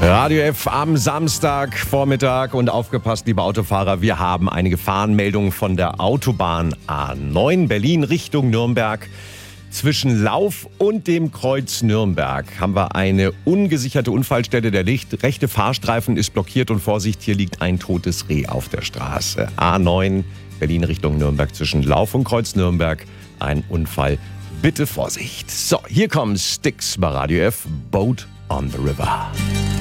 Radio F am Samstagvormittag und aufgepasst, liebe Autofahrer, wir haben eine Gefahrenmeldung von der Autobahn A9 Berlin Richtung Nürnberg. Zwischen Lauf und dem Kreuz Nürnberg haben wir eine ungesicherte Unfallstelle. Der rechte Fahrstreifen ist blockiert und Vorsicht, hier liegt ein totes Reh auf der Straße. A9 Berlin Richtung Nürnberg zwischen Lauf und Kreuz Nürnberg. Ein Unfall. Bitte Vorsicht. So, hier kommen Styx bei Radio F. Boat on the River.